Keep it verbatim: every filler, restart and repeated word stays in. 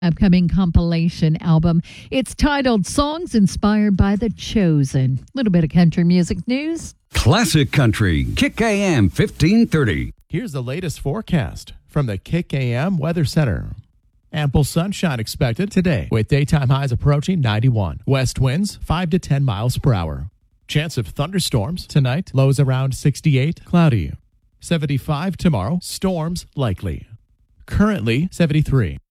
Upcoming compilation album. It's titled Songs Inspired by the Chosen. A little bit of country music news. Classic Country, Kick A M fifteen thirty. Here's the latest forecast from the Kick A M Weather Center. Ample sunshine expected today with daytime highs approaching ninety-one. West winds five to ten miles per hour. Chance of thunderstorms tonight, lows around sixty-eight, cloudy. seventy-five tomorrow, storms likely. Currently seventy-three.